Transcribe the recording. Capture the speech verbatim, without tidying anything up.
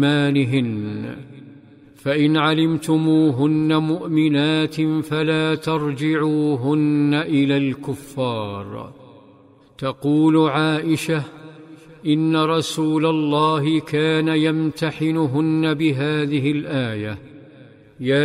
إيمانهن، فإن علمتموهن مؤمنات فلا ترجعوهن إلى الكفار. تقول عائشة: إن رسول الله كان يمتحنهن بهذه الآية: يا